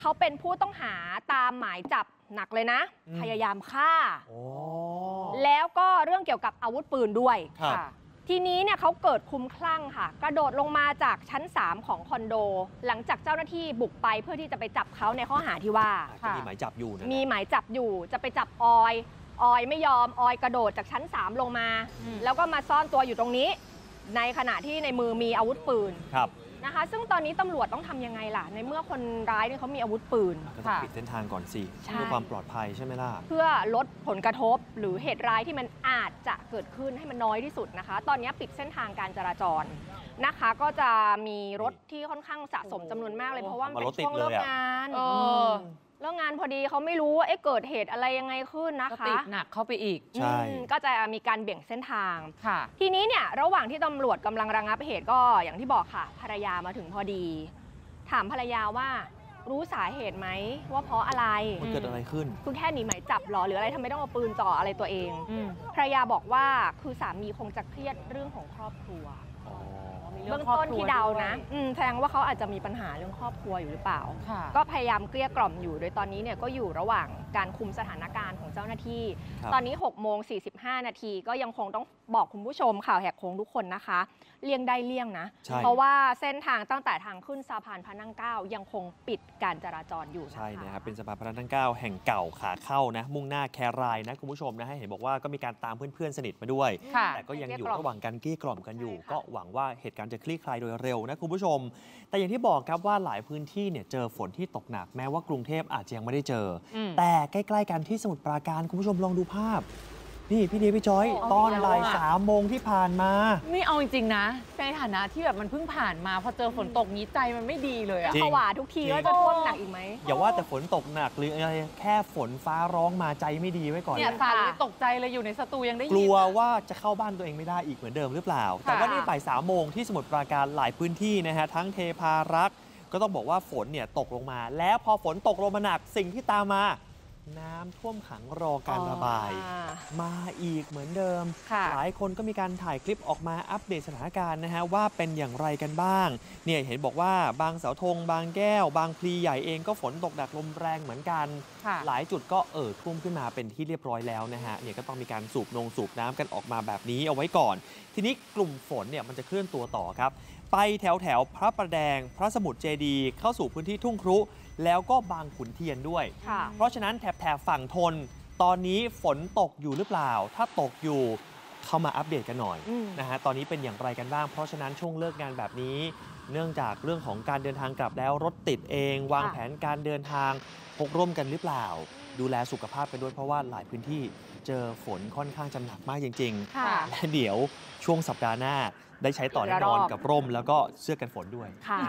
เขาเป็นผู้ต้องหาตามหมายจับหนักเลยนะพยายามฆ่าแล้วก็เรื่องเกี่ยวกับอาวุธปืนด้วยค่ะทีนี้เนี่ยเขาเกิดคลุ้มคลั่งค่ะกระโดดลงมาจากชั้น3ของคอนโดหลังจากเจ้าหน้าที่บุกไปเพื่อที่จะไปจับเขาในข้อหาที่ว่ามีหมายจับอยู่นะมีหมายจับอยู่จะไปจับออยไม่ยอมออยกระโดดจากชั้น3ลงมาแล้วก็มาซ่อนตัวอยู่ตรงนี้ในขณะที่ในมือมีอาวุธปืนนะคะซึ่งตอนนี้ตำรวจต้องทำยังไงล่ะในเมื่อคนร้ายเนี่ยเขามีอาวุธปืนก็ต้องปิดเส้นทางก่อนสิเพื่อความปลอดภัยใช่ไหมล่ะเพื่อลดผลกระทบหรือเหตุร้ายที่มันอาจจะเกิดขึ้นให้มันน้อยที่สุดนะคะตอนนี้ปิดเส้นทางการจราจรนะคะก็จะมีรถที่ค่อนข้างสะสมจำนวนมากเลยเพราะว่ามันเป็นช่วงเลิกงานเรื่องงานพอดีเขาไม่รู้ว่าเกิดเหตุอะไรยังไงขึ้นนะคะติดหนักเข้าไปอีกใช่ก็จะมีการเบี่ยงเส้นทางทีนี้เนี่ยระหว่างที่ตำรวจกำลังระงับเหตุก็อย่างที่บอกค่ะภรรยามาถึงพอดีถามภรรยาว่ารู้สาเหตุไหมว่าเพราะอะไรมันเกิดอะไรขึ้นคือแค่หนีหมายจับหรอหรืออะไรทำไมต้องเอาปืนจ่ออะไรตัวเองภรรยาบอกว่าคือสามีคงจะเครียดเรื่องของครอบครัวเบื้องต้นที่เดานะแสดงว่าเขาอาจจะมีปัญหาเรื่องครอบครัวอยู่หรือเปล่าก็พยายามเกลี้ยกล่อมอยู่โดยตอนนี้เนี่ยก็อยู่ระหว่างการคุมสถานการณ์ของเจ้าหน้าที่ตอนนี้6:45 นาทีก็ยังคงต้องบอกคุณผู้ชมข่าวแหกโค้งทุกคนนะคะเลี่ยงได้เลี่ยงนะเพราะว่าเส้นทางตั้งแต่ทางขึ้นสะพานพระนั่ง9ยังคงปิดการจราจรอยู่ใช่นะครับเป็นสะพานพระนั่ง9แห่งเก่าขาเข้านะมุ่งหน้าแครายนะคุณผู้ชมนะให้เห็นบอกว่าก็มีการตามเพื่อนๆสนิทมาด้วยแต่ก็ยังอยู่ระหว่างการเกลี้ยกล่อมกันอยู่ก็หวังว่าเหตุการณ์จะคลี่คลายโดยเร็วนะคุณผู้ชมแต่อย่างที่บอกครับว่าหลายพื้นที่เนี่ยเจอฝนที่ตกหนักแม้ว่ากรุงเทพอาจจะยังไม่ได้เจอแต่ใกล้ๆกันที่สมุทรปราการคุณผู้ชมลองดูภาพนี่พี่เดพี่จอยตอนบ่าย3 โมงที่ผ่านมานี่เอาจริงๆนะในฐานะที่แบบมันเพิ่งผ่านมาพอเจอฝนตกนี้ใจมันไม่ดีเลยอะผวาทุกทีว่าจะท่วมหนักอีกไหมอย่าว่าแต่ฝนตกหนักหรืออะไรแค่ฝนฟ้าร้องมาใจไม่ดีไว้ก่อนเนี่ยสั่นเลยตกใจเลยอยู่ในสตูยังได้ยินกลัวว่าจะเข้าบ้านตัวเองไม่ได้อีกเหมือนเดิมหรือเปล่าแต่ว่านี่บ่าย3 โมงที่สมุทรปราการหลายพื้นที่นะฮะทั้งเทพารักษ์ก็ต้องบอกว่าฝนเนี่ยตกลงมาแล้วพอฝนตกลงมาหนักสิ่งที่ตามมาน้ำท่วมขังรอการระบายมาอีกเหมือนเดิมหลายคนก็มีการถ่ายคลิปออกมาอัปเดตสถานการณ์นะฮะว่าเป็นอย่างไรกันบ้างเนี่ยเห็นบอกว่าบางเสาธงบางแก้วบางพลีใหญ่เองก็ฝนตกหนักลมแรงเหมือนกันหลายจุดก็ท่วมขึ้นมาเป็นที่เรียบร้อยแล้วนะฮะเนี่ยก็ต้องมีการสูบน้ำกันออกมาแบบนี้เอาไว้ก่อนทีนี้กลุ่มฝนเนี่ยมันจะเคลื่อนตัวต่อครับไปแถวพระประแดงพระสมุทรเจดีย์เข้าสู่พื้นที่ทุ่งครุแล้วก็บางขุนเทียนด้วยเพราะฉะนั้นแถบฝั่งธนตอนนี้ฝนตกอยู่หรือเปล่าถ้าตกอยู่เข้ามาอัปเดตกันหน่อยนะฮะตอนนี้เป็นอย่างไรกันบ้างเพราะฉะนั้นช่วงเลิกงานแบบนี้เนื่องจากเรื่องของการเดินทางกลับแล้วรถติดเองวางแผนการเดินทางพกร่มกันหรือเปล่าดูแลสุขภาพกันด้วยเพราะว่าหลายพื้นที่เจอฝนค่อนข้างจะหนักมากจริงๆและเดี๋ยวช่วงสัปดาห์หน้าได้ใช้ต่อแน่นอนกับร่มแล้วก็เสื้อกันฝนด้วย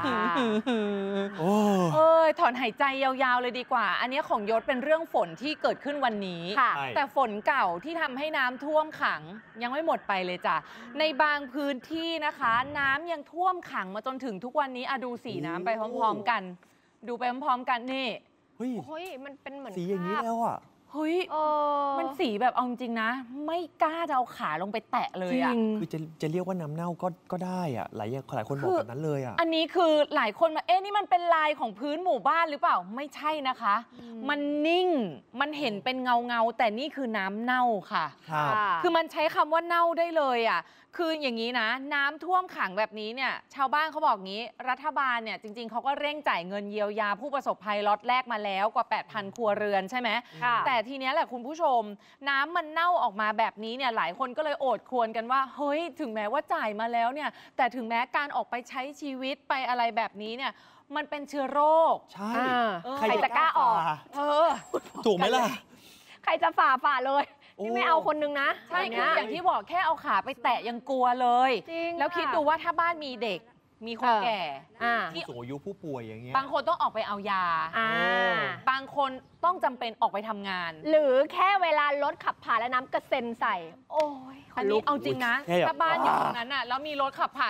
ถอนหายใจยาวๆเลยดีกว่าอันนี้ของยศเป็นเรื่องฝนที่เกิดขึ้นวันนี้แต่ฝนเก่าที่ทำให้น้ำท่วมขังยังไม่หมดไปเลยจ้ะในบางพื้นที่นะคะน้ำยังท่วมขังมาจนถึงทุกวันนี้ดูสีน้ำไปพร้อมๆกันดูไปพร้อมๆกันนี่เฮ้ยมันเป็นเหมือนสีอย่างนี้แล้วอ่ะเฮ้ยมันสีแบบเอาจริงนะไม่กล้าจะเอาขาลงไปแตะเลยอ่ะคือจะเรียกว่าน้ำเน่าก็ได้อ่ะหลายคนบอกแบบนั้นเลยอ่ะอันนี้คือหลายคนมานี่มันเป็นลายของพื้นหมู่บ้านหรือเปล่าไม่ใช่นะคะมันนิ่งมันเห็นเป็นเงาแต่นี่คือน้ำเน่าค่ะคือมันใช้คำว่าเน่าได้เลยอ่ะคืออย่างนี้นะน้ำท่วมขังแบบนี้เนี่ยชาวบ้านเขาบอกงี้รัฐบาลเนี่ยจริงๆเขาก็เร่งจ่ายเงินเยียวยาผู้ประสบภัยล็อตแรกมาแล้วกว่า 8,000 ครัวเรือนใช่ไหมแต่ทีนี้แหละคุณผู้ชมน้ำมันเน่าออกมาแบบนี้เนี่ยหลายคนก็เลยโอดครวญกันว่าเฮ้ยถึงแม้ว่าจ่ายมาแล้วเนี่ยแต่ถึงแม้การออกไปใช้ชีวิตไปอะไรแบบนี้เนี่ยมันเป็นเชื้อโรคใช่ใครจะกล้าออกถูกไหมล่ะใครจะฝ่าเลยนี่ไม่เอาคนนึงนะใช่คืออย่างที่บอกแค่เอาขาไปแตะยังกลัวเลยแล้วคิดดูว่าถ้าบ้านมีเด็กมีคนแก่ที่สูงอายุผู้ป่วยอย่างเงี้ยบางคนต้องออกไปเอายาบางคนต้องจำเป็นออกไปทำงานหรือแค่เวลารถขับผ่านแล้วน้ำกระเซ็นใส่โอ้ยอันนี้เอาจริงนะถ้าบ้านอยู่ตรงนั้นน่ะแล้วมีรถขับผ่าน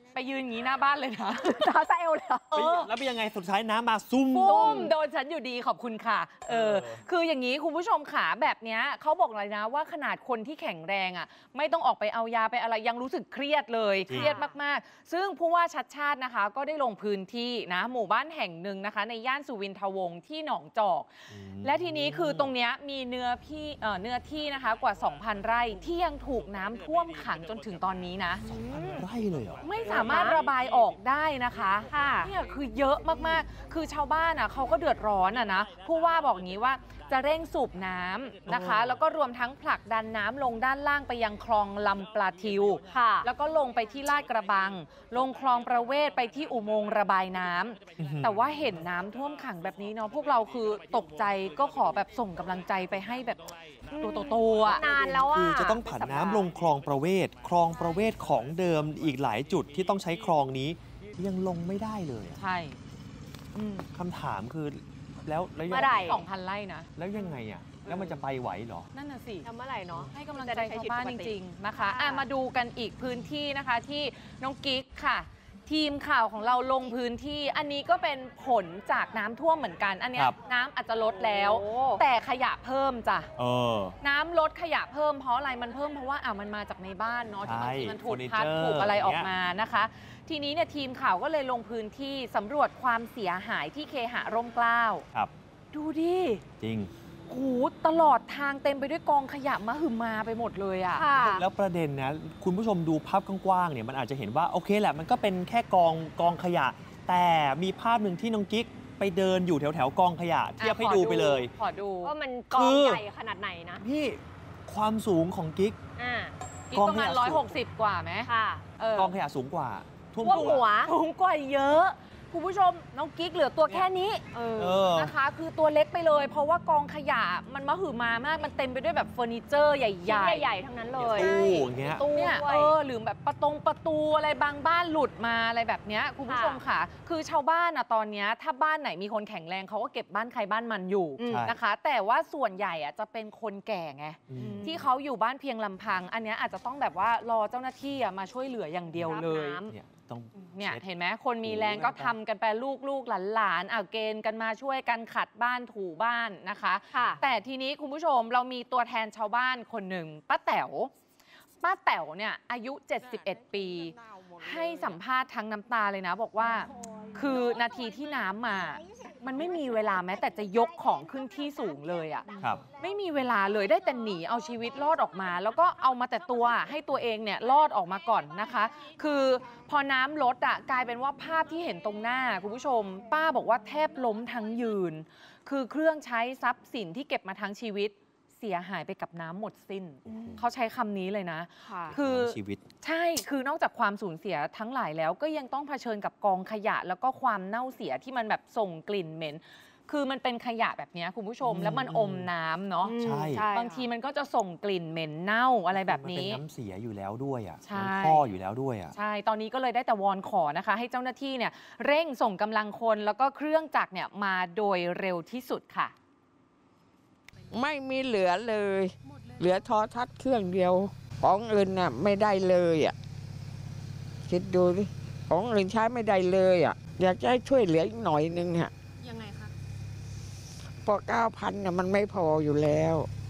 ไปยืนอย่างนี้หน้าบ้านเลยนะเท้าซาเอลเลยเหรอแล้วเป็นยังไงสุดท้ายน้ำมาซุ่มปุ้มโดนฉันอยู่ดีขอบคุณค่ะคืออย่างนี้คุณผู้ชมขาแบบเนี้ยเขาบอกเลยนะว่าขนาดคนที่แข็งแรงอ่ะไม่ต้องออกไปเอายาไปอะไรยังรู้สึกเครียดเลยเครียดมากๆซึ่งผู้ว่าชัดชาตินะคะก็ได้ลงพื้นที่นะหมู่บ้านแห่งหนึ่งนะคะในย่านสุวินทวงศ์ที่หนองจอกและทีนี้คือตรงเนี้ยมีเนื้อที่นะคะกว่า 2,000 ไร่ที่ยังถูกน้ำท่วมขังจนถึงตอนนี้นะไร่เลยเหรอไม่สามารถระบายออกได้นะคะเนี่ยคือเยอะมากๆคือชาวบ้านอ่ะเขาก็เดือดร้อนอ่ะนะผู้ว่าบอกอย่างนี้ว่าจะเร่งสูบน้ำนะคะแล้วก็รวมทั้งผลักดันน้ำลงด้านล่างไปยังคลองลำปลาทิวแล้วก็ลงไปที่ลาดกระบังลงคลองประเวศไปที่อุโมงค์ระบายน้ำแต่ว่าเห็นน้ำท่วมขังแบบนี้เนาะพวกเราคือตกใจก็ขอแบบส่งกำลังใจไปให้แบบตัวโตๆอ่ะนานแล้วอ่ะคือจะต้องผันน้ำลงคลองประเวศของเดิมอีกหลายจุดที่ต้องใช้คลองนี้ยังลงไม่ได้เลยอะใช่คำถามคือแล้วเมื่อไหร่ 2,000 ไร่นะแล้วยังไงอ่ะแล้วมันจะไปไหวเหรอนั่นน่ะสิทำเมื่อไหร่เนาะให้กำลังใจชาวบ้านจริงๆนะคะค่ะมาดูกันอีกพื้นที่นะคะที่น้องกิ๊กค่ะ ทีมข่าวของเราลงพื้นที่อันนี้ก็เป็นผลจากน้ำท่วมเหมือนกัน อันเนี้ยครับน้ำอาจจะลดแล้วโอ้แต่ขยะเพิ่มจ้ะ น้ำลดขยะเพิ่มเพราะอะไรมันเพิ่มเพราะว่ามันมาจากในบ้านเนาะที่บางทีมันถูกพัดเฟอร์นิเจอร์ถูกอะไรออกอย่างเงี้ยมานะคะ ทีนี้เนี่ยทีมข่าวก็เลยลงพื้นที่สำรวจความเสียหายที่เคหะร่มเกล้าครับดูดิจริงโอ้โหตลอดทางเต็มไปด้วยกองขยะมหึมาไปหมดเลยอ่ะค่ะแล้วประเด็นนะคุณผู้ชมดูภาพกว้างๆเนี่ยมันอาจจะเห็นว่าโอเคแหละมันก็เป็นแค่กองขยะ แต่มีภาพหนึ่งที่น้องกิ๊กไปเดินอยู่แถวๆกองขยะเทียบให้ดูไปเลยขอดูว่ามันกองใหญ่ขนาดไหนนะพี่ความสูงของกิ๊กอีกประมาณ160 กว่าไหมค่ะกองขยะสูงกว่าท่วมท่วมหัวสูงกว่าเยอะ คุณผู้ชมน้องกิ๊กเหลือตัวแค่นี้ นะคะ คือตัวเล็กไปเลย เพราะว่ากองขยะมันมหึมามากมันเต็มไปด้วยแบบเฟอร์นิเจอร์ใหญ่ชิ้นใหญ่ๆทั้งนั้นเลยตู้อย่างเงี้ยตู้เนี่ยด้วยหรือแบบประตูอะไรบางบ้านหลุดมาอะไรแบบเนี้ยคุณผู้ชมค่ะ คือชาวบ้านตอนเนี้ยถ้าบ้านไหนมีคนแข็งแรงเขาก็เก็บบ้านใครบ้านมันอยู่อืมนะคะ แต่ว่าส่วนใหญ่จะเป็นคนแก่ไง ที่เขาอยู่บ้านเพียงลำพัง อันเนี้ยอาจจะต้องแบบว่ารอเจ้าหน้าที่มาช่วยเหลืออย่างเดียวเลยรับน้ำเนี่ยต้องเนี่ยช็ดเห็นไหมคนมีแรงก็ทำกันไปลูกหลานเกณฑ์กันมาช่วยกันขัดบ้านถูบ้านนะคะค่ะแต่ทีนี้คุณผู้ชมเรามีตัวแทนชาวบ้านคนหนึ่งป้าแต๋วเนี่ยอายุ 71 ปี ให้สัมภาษณ์ทั้งน้ำตาเลยนะ บอกว่าคือนาทีที่น้ำมามันไม่มีเวลาแม้แต่จะยกของขึ้นที่สูงเลยอะครับไม่มีเวลาเลยได้แต่หนีเอาชีวิตรอดออกมา แล้วก็เอามาแต่ตัวให้ตัวเองเนี่ยรอดออกมาก่อนนะคะ คือพอน้ำลดกลายเป็นว่าภาพที่เห็นตรงหน้าคุณผู้ชม ป้าบอกว่าแทบล้มทั้งยืน คือเครื่องใช้ทรัพย์สินที่เก็บมาทั้งชีวิต เสียหายไปกับน้ำหมดสิ้น เขาใช้คำนี้เลยนะค่ะคือชีวิตใช่ คือนอกจากความสูญเสียทั้งหลายแล้วก็ยังต้องเผชิญกับกองขยะ แล้วก็ความเน่าเสียที่มันแบบส่งกลิ่นเหม็น คือมันเป็นขยะแบบนี้คุณผู้ชม แล้วมันอมน้ำเนาะใช่บางทีมันก็จะส่งกลิ่นเหม็นเน่าอะไรแบบมันเป็นนี้น้ำเสียอยู่แล้วด้วยอ่ะใช่น้ำท่ออยู่แล้วด้วยอ่ะใช่ ตอนนี้ก็เลยได้แต่วอนขอนะคะ ให้เจ้าหน้าที่เนี่ยเร่งส่งกำลังคนแล้วก็เครื่องจักรเนี่ยมาโดยเร็วที่สุดค่ะไม่มีเหลือเลย เหลือโทรทัศน์เครื่องเดียว ของอื่นน่ะไม่ได้เลยอ่ะ คิดดูดิของอื่นใช้ไม่ได้เลยอ่ะ อยากจะให้ช่วยเหลืออีกหน่อยนึงฮะยังไงคะพอ9,000น่ะมันไม่พออยู่แล้ว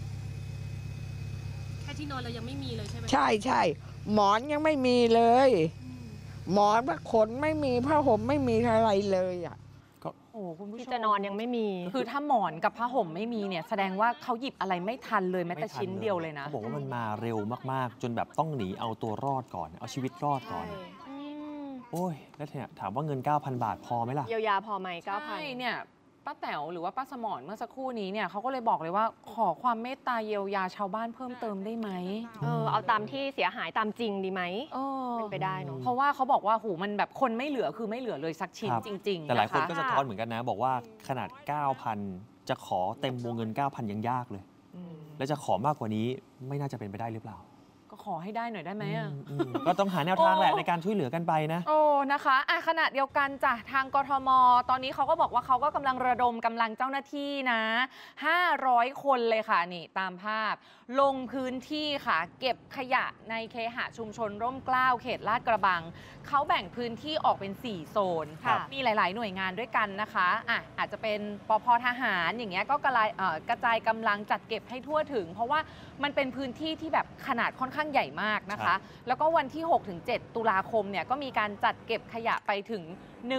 แค่ที่นอนเรายังไม่มีเลยใช่ไหมใช่ใช่หมอนยังไม่มีเลย หมอนผ้าขนไม่มีผ้าห่มไม่มีอะไรเลยอ่ะโอ้คุณผู้ชที่มจะนอนยังไม่มีคือถ้าหมอนกับผ้าห่มไม่มีเนี่ยแสดงว่าเขาหยิบอะไรไม่ทันเลยแม้แต่ชิ้นเดียวเลยนะเขาบอกว่ามันมาเร็วมากๆ จนแบบต้องหนีเอาตัวรอดก่อน เอาชีวิตรอดก่อน โอ้ย แล้วเนี่ยถามว่าเงิน 9,000 บาทพอไหมล่ะเยียวยาพอไหมใช่ 9,000 เนี่ยป้าแต๋วหรือว่าป้าสมรเมื่อสักครู่นี้เนี่ยเขาก็เลยบอกเลยว่าขอความเมตตาเยียวยาชาวบ้านเพิ่มเติมได้ไหมเอาตามที่เสียหายตามจริงดีไหม เป็นไปได้เนอะเพราะว่าเขาบอกว่าหูมันแบบคนไม่เหลือคือไม่เหลือเลยสักชิ้นครับจริงๆแต่หลายคนะะก็สะท้อนเหมือนกันนะ บอกว่าขนาด 9,000 จะขอเต็มวงเงิน 9,000 ยังยากเลย แล้วจะขอมากกว่านี้ไม่น่าจะเป็นไปได้หรือเปล่าก็ขอให้ได้หน่อยได้ไหมอ่ะก็ต้องหาแนวทางแหละในการช่วยเหลือกันไปนะโอ้นะคะขณะเดียวกันจ้ะทางกทมตอนนี้เขาก็บอกว่าเขาก็กำลังระดมกำลังเจ้าหน้าที่นะ500 คนเลยค่ะนี่ตามภาพ ลงพื้นที่ค่ะ เก็บขยะในเคหะชุมชนร่มเกล้าเขตลาดกระบังเขาแบ่งพื้นที่ออกเป็น4โซนครับมีหลาย ๆ หน่วยงานด้วยกันนะคะอาจจะเป็นปภทหารอย่างเงี้ยก็กระจายกำลังจัดเก็บให้ทั่วถึง เพราะว่ามันเป็นพื้นที่ที่แบบขนาดค่อนข้างใหญ่มากนะคะ แล้วก็วันที่ 6-7 ตุลาคมเนี่ยก็มีการจัดเก็บขยะไปถึง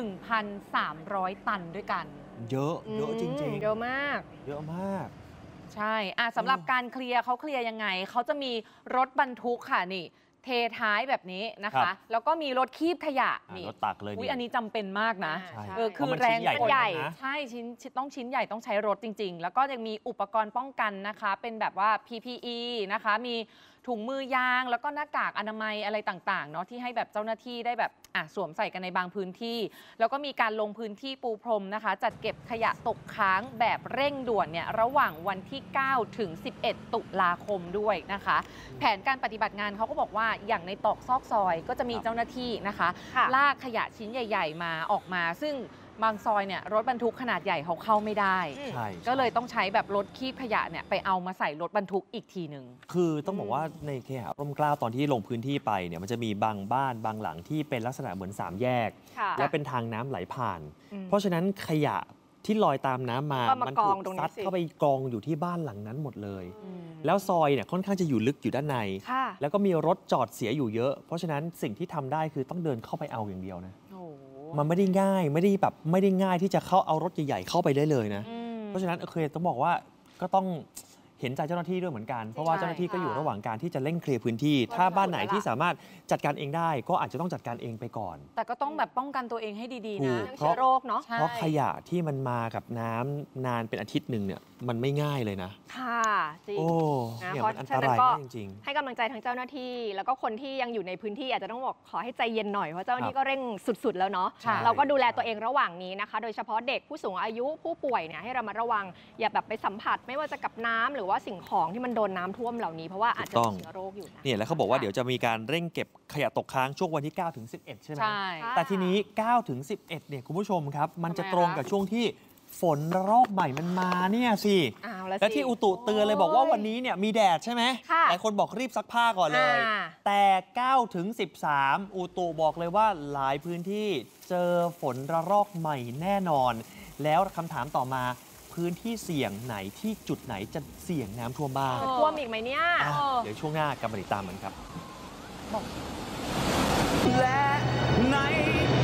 1,300 ตันด้วยกันเยอะจริงๆเยอะมากเยอะมากใช่สำหรับการเคลียร์เขาเคลียร์ยังไง เขาจะมีรถบรรทุกค่ะนี่ เทท้ายแบบนี้นะครัคะบแล้วก็มีรถคีบขยะนี่รถตักเลยอุ๊ยอันนี้จำเป็นมากนะใช่คือเพราะมันแรงชิ้นใหญ่ใหญ่กว่านั้นนะใช่ชิ้นใหญ่ต้องใช้รถจริง ๆ แล้วก็ยังมีอุปกรณ์ป้องกันนะคะ เป็นแบบว่า PPE นะคะ มีถุงมือยางแล้วก็หน้ากากอนามัยอะไรต่างๆเนาะที่ให้แบบเจ้าหน้าที่ได้แบบสวมใส่กันในบางพื้นที่ แล้วก็มีการลงพื้นที่ปูพรมนะคะ จัดเก็บขยะตกค้างแบบเร่งด่วนเนี่ยระหว่างวันที่ 9 ถึง 11 ตุลาคมด้วยนะคะ แผนการปฏิบัติงานเขาก็บอกว่าอย่างในตอกซอกซอยก็จะมีเจ้าหน้าที่นะคะค่ะลากขยะชิ้นใหญ่ ๆ มาออกมา ซึ่งบางซอยเนี่ยรถบรรทุกขนาดใหญ่เขาเข้าไม่ได้ใช่ก็เลยต้องใช้แบบรถคีบขยะเนี่ยไปเอามาใส่รถบรรทุกอีกทีหนึ่งคือต้องบอกว่าในเคหะร่มเกล้าตอนที่ลงพื้นที่ไปเนี่ยมันจะมีบางบ้านบางหลังที่เป็นลักษณะเหมือน3แยกค่ะและเป็นทางน้ำไหลผ่านอืมเพราะฉะนั้นขยะที่ลอยตามน้ำมาก็มากถูองกตรงนี้ซัดสิเข้าไปกองอยู่ที่บ้านหลังนั้นหมดเลยอืมแล้วซอยเนี่ยค่อนข้างจะอยู่ลึกอยู่ด้านในค่ะแล้วก็มีรถจอดเสียอยู่เยอะ เพราะฉะนั้นสิ่งที่ทำได้คือต้องเดินเข้าไปเอาอย่างเดียวนะโอ้โหมันไม่ได้ง่ายไม่ได้ง่ายที่จะเข้าเอารถใหญ่ๆเข้าไปได้เลยนะอืมเพราะฉะนั้นเคยต้องบอกว่าก็ต้องเห็นใจเจ้าหน้าที่ด้วยเหมือนกัน เพราะว่าเจ้าหน้าที่ก็อยู่ระหว่างการที่จะเร่งเคลียร์พื้นที่ ถ้าบ้านไหนที่สามารถจัดการเองได้ ก็อาจจะต้องจัดการเองไปก่อนแต่ก็ต้องแบบป้องกันตัวเองให้ดีถูๆ นะกเรื่องเชื้อโรคเนาะใช่เพราะขยะที่มันมากับน้ำนานเป็นอาทิตย์หนึ่งเนี่ยมันไม่ง่ายเลยนะค่ะจริงโอ้นะเนี่ยเพราะมันอันฉะตนั้นรายก็มากจริงให้กำลังใจทั้งเจ้าหน้าที่ แล้วก็คนที่ยังอยู่ในพื้นที่อาจจะต้องบอกขอให้ใจเย็นหน่อยเพราะเจ้าหน้าที่ก็เร่งสุดๆแล้วเนาะใช่เราก็ดูแลตัวเองระหว่างนี้นะคะ โดยเฉพาะเด็กผู้สูงอายุผู้ป่วยเนี่ยให้เรามาระวังอย่าแบบไปสัมผัสไม่ว่าจะกับน้ำหรือว่าสิ่งของที่มันโดนน้ำท่วมเหล่านี้เพราะว่าอาจจะมีเชื้อโรคอยู่นะเนี่ยแล้วเขาบอกว่าเดี๋ยวจะมีการเร่งเก็บขยะตกค้างช่วงวันที่9ถึง11 ใช่ไหมใช่แต่ทีนี้9ถึง11เนี่ยคุณผู้ชมครับ มันจะทำไมตรงคะกับช่วงที่ฝนระลอกใหม่มันมาเนี่ยสิอ้าวแล้วและสิที่อุตุเตือนเลยบอกว่าวันนี้เนี่ยมีแดดใช่ไหมค่ะหลายคนบอกรีบซักผ้าก่อนเลยอ่าแต่9ถึง13 อุตุบอกเลยว่าหลายพื้นที่เจอฝนระลอกใหม่แน่นอน แล้วคำถามต่อมาพื้นที่เสี่ยงไหนที่จุดไหนจะเสี่ยงน้ำท่วมบ้างจะท่วมอีกไหมเนี่ยอ่ะเดี๋ยวช่วงหน้ากลับมาติดตามมันครับและใน